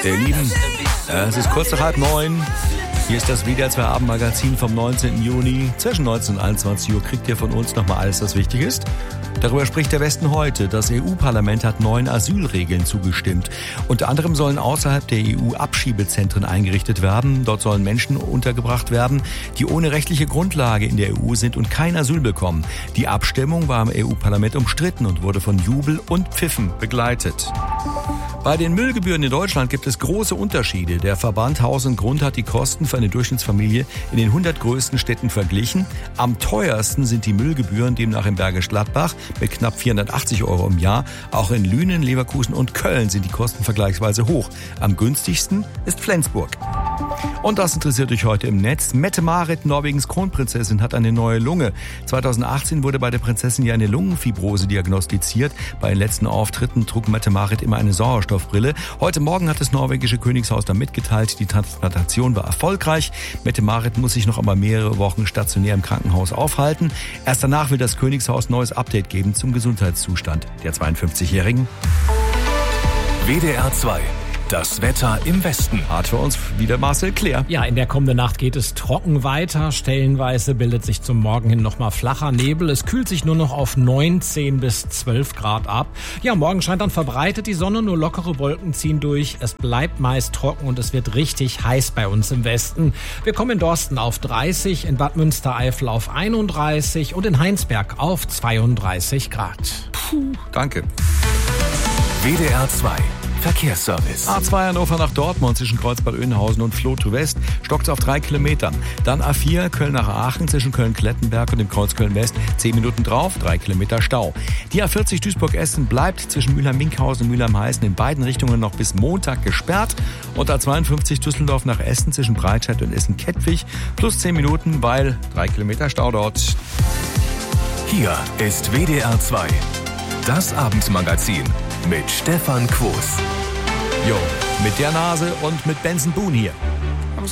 Ihr Lieben, es ist kurz nach 8:30. Hier ist das WDR 2 Abendmagazin vom 19. Juni. Zwischen 19 und 21 Uhr kriegt ihr von uns nochmal alles, was wichtig ist. Darüber spricht der Westen heute. Das EU-Parlament hat neuen Asylregeln zugestimmt. Unter anderem sollen außerhalb der EU Abschiebezentren eingerichtet werden. Dort sollen Menschen untergebracht werden, die ohne rechtliche Grundlage in der EU sind und kein Asyl bekommen. Die Abstimmung war im EU-Parlament umstritten und wurde von Jubel und Pfiffen begleitet. Bei den Müllgebühren in Deutschland gibt es große Unterschiede. Der Verband Haus und Grund hat die Kosten für eine Durchschnittsfamilie in den 100 größten Städten verglichen. Am teuersten sind die Müllgebühren demnach in Bergisch Gladbach mit knapp 480 € im Jahr. Auch in Lünen, Leverkusen und Köln sind die Kosten vergleichsweise hoch. Am günstigsten ist Flensburg. Und das interessiert euch heute im Netz. Mette-Marit, Norwegens Kronprinzessin, hat eine neue Lunge. 2018 wurde bei der Prinzessin ja eine Lungenfibrose diagnostiziert. Bei den letzten Auftritten trug Mette-Marit immer eine Sauerstoffbrille. Heute Morgen hat das norwegische Königshaus dann mitgeteilt, die Transplantation war erfolgreich. Mette-Marit muss sich noch aber mehrere Wochen stationär im Krankenhaus aufhalten. Erst danach will das Königshaus neues Update geben zum Gesundheitszustand der 52-Jährigen. WDR 2. Das Wetter im Westen. Hat für uns wieder Marcel Claire. Ja, in der kommenden Nacht geht es trocken weiter. Stellenweise bildet sich zum Morgen hin nochmal flacher Nebel. Es kühlt sich nur noch auf 19 bis 12 Grad ab. Ja, morgen scheint dann verbreitet die Sonne, nur lockere Wolken ziehen durch. Es bleibt meist trocken und es wird richtig heiß bei uns im Westen. Wir kommen in Dorsten auf 30, in Bad Münstereifel auf 31 und in Heinsberg auf 32 Grad. Puh, danke. WDR 2. Verkehrsservice. A2 Hannover nach Dortmund zwischen Kreuzbad-Oeynhausen und Flotow West stockt auf 3 Kilometern. Dann A4 Köln nach Aachen zwischen Köln-Klettenberg und dem Kreuz Köln-West 10 Minuten drauf, 3 Kilometer Stau. Die A40 Duisburg-Essen bleibt zwischen Mülheim-Minkhausen und Mülheim-Heißen in beiden Richtungen noch bis Montag gesperrt. Und A52 Düsseldorf nach Essen zwischen Breitscheid und Essen-Kettwig plus 10 Minuten, weil 3 Kilometer Stau dort. Hier ist WDR 2. Das Abendmagazin mit Stefan Quos. Jo, mit der Nase und mit Benson Boone hier.